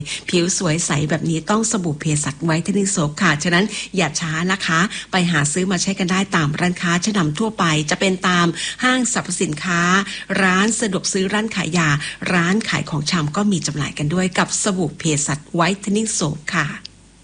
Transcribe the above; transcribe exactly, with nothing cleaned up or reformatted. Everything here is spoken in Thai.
ผิวสวยใสแบบนี้ต้องสบู่เภสัชไวท์เทนนิ่งโซปค่ะฉะนั้นอย่าช้านะคะไปหาซื้อมาใช้กันได้ตามร้านค้าชั้นนำทั่วไปจะเป็นตามห้างสรรพสินค้าร้านสะดวกซื้อร้านขายยาร้านขายของชำก็มีจำหน่ายกันด้วยกับสบู่เภสัชไวท์เทนนิ่งโซปค่ะ